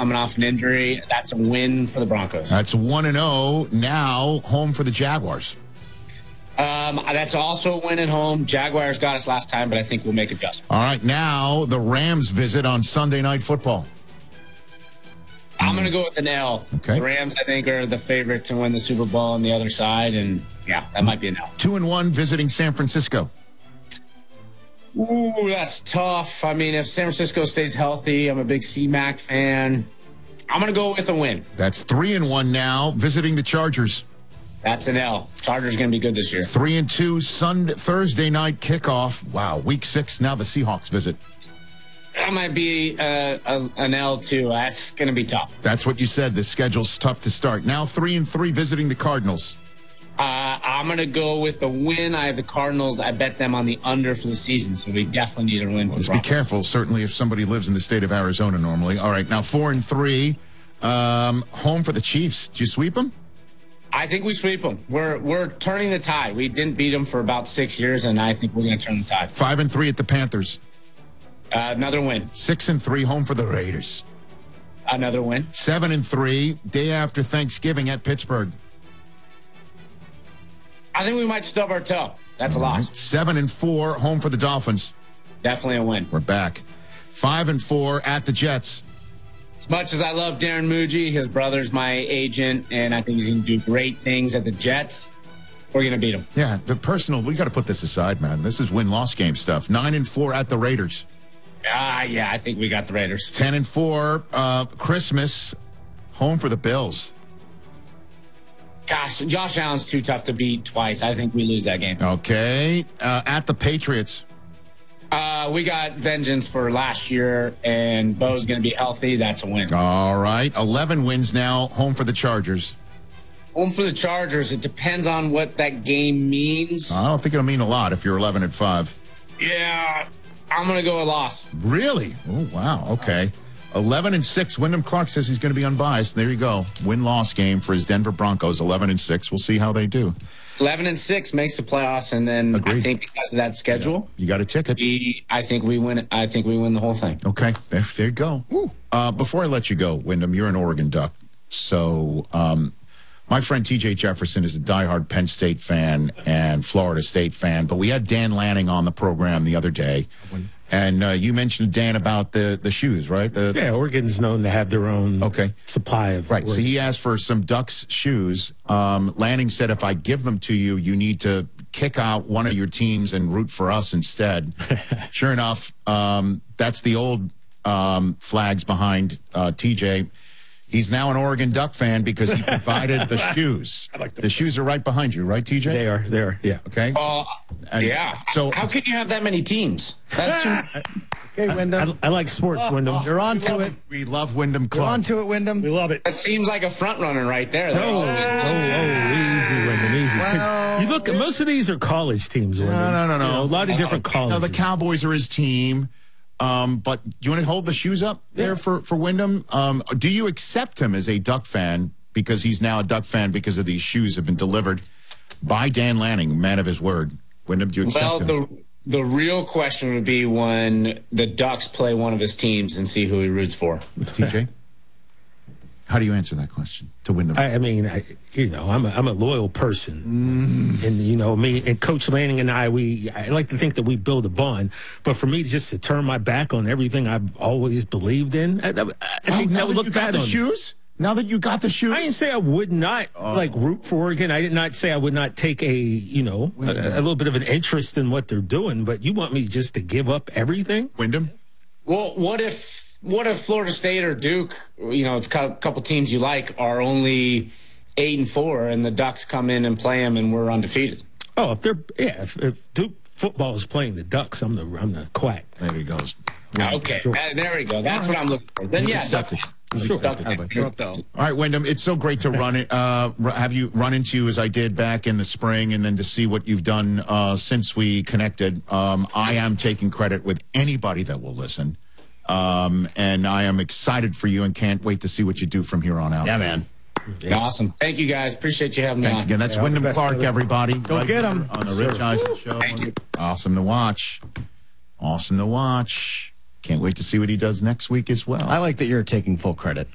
coming off an injury. That's a win for the Broncos. That's 1-0. Now home for the Jaguars. That's also a win at home. Jaguars got us last time, but I think we'll make adjustments. All right, now the Rams visit on Sunday Night Football. I'm going to go with an L. Okay. The Rams, I think, are the favorite to win the Super Bowl on the other side, and yeah, that might be an L. 2-1 visiting San Francisco. Ooh, that's tough. I mean, if San Francisco stays healthy, I'm a big C-Mac fan. I'm going to go with a win. That's 3-1 now visiting the Chargers. That's an L. Chargers going to be good this year. 3-2 Thursday night kickoff. Wow, week 6. Now the Seahawks visit. That might be an L too. That's going to be tough. That's what you said. The schedule's tough to start. Now 3-3 visiting the Cardinals. I'm going to go with the win. I have the Cardinals. I bet them on the under for the season, so we definitely need a win. Let's be careful, certainly if somebody lives in the state of Arizona normally. All right, now 4-3. Home for the Chiefs. Did you sweep them? I think we sweep them. We're turning the tide. We didn't beat them for about 6 years, and I think we're going to turn the tide. 5-3 at the Panthers. Another win. 6-3 home for the Raiders. Another win. 7-3 day after Thanksgiving at Pittsburgh. I think we might stub our toe. That's a loss. 7-4 home for the Dolphins. Definitely a win. We're back. 5-4 at the Jets. As much as I love Darren Muji, his brother's my agent, and I think he's going to do great things at the Jets. We're going to beat him. Yeah, the personal, we got to put this aside, man. This is win-loss game stuff. 9-4 at the Raiders. Yeah, I think we got the Raiders. 10-4 Christmas home for the Bills. Gosh, Josh Allen's too tough to beat twice. I think we lose that game. Okay. At the Patriots. We got vengeance for last year, and Bo's going to be healthy. That's a win. All right. 11 wins now. Home for the Chargers. Home for the Chargers. It depends on what that game means. I don't think it'll mean a lot if you're 11-5. Yeah, I'm going to go a loss. Really? Oh, wow. Okay. 11-6. Wyndham Clark says he's going to be unbiased. There you go. Win-loss game for his Denver Broncos. 11-6. We'll see how they do. 11-6 makes the playoffs, and then Agreed. I think because of that schedule, you got a ticket. I think we win. I think we win the whole thing. Okay, there you go. Before I let you go, Wyndham, you're an Oregon Duck. So my friend T.J. Jefferson is a diehard Penn State fan and Florida State fan. But we had Dan Lanning on the program the other day. And you mentioned, Dan, about the shoes, right? Yeah, Oregon's known to have their own supply of. Right. So he asked for some Ducks shoes. Lanning said, if I give them to you, you need to kick out one of your teams and root for us instead. Sure enough, that's the old flags behind TJ. He's now an Oregon Duck fan because he provided the shoes. The shoes are right behind you, right, TJ? They are, yeah. Okay. Yeah. So how can you have that many teams? That's too. Okay, Wyndham. I like sports, Wyndham. You're on to it. We love Wyndham Clark. You're on to it, Wyndham. We love it. That seems like a front runner right there. Easy, Wyndham, easy. Well, You look, most of these are college teams, Wyndham. No. You know, a lot of different colleges. No, the Cowboys are his team. But do you want to hold the shoes up there for Wyndham? Do you accept him as a Duck fan because he's now a Duck fan because of these shoes have been delivered by Dan Lanning, man of his word? Wyndham, do you accept him? The real question would be when the Ducks play one of his teams and see who he roots for. TJ? How do you answer that question to Wyndham? I mean, I'm a loyal person, and me and Coach Lanning and I like to think that we build a bond. But for me, just to turn my back on everything I've always believed in, I think that would look bad on shoes. Now that you got the shoes, I didn't say I would not root for Oregon. I did not say I would not take a little bit of an interest in what they're doing. But you want me just to give up everything, Wyndham? Well, what if Florida State or Duke, a couple teams you like, are only 8-4, and the Ducks come in and play them, and we're undefeated? Oh, if Duke football is playing the Ducks, I'm the quack. There he goes. Okay, sure. There we go. That's what I'm looking for. Then accepted. Sure. All right, Wyndham, it's so great to have you run into you as I did back in the spring, and then to see what you've done since we connected. I am taking credit with anybody that will listen. And I am excited for you and can't wait to see what you do from here on out. Yeah, man. Yeah. Awesome. Thank you, guys. Appreciate you having me Thanks on. again. That's Wyndham Clark, everybody. Go get him. On the Rich Eisen Show. Thank you. Awesome to watch. Awesome to watch. Can't wait to see what he does next week as well. I like that you're taking full credit.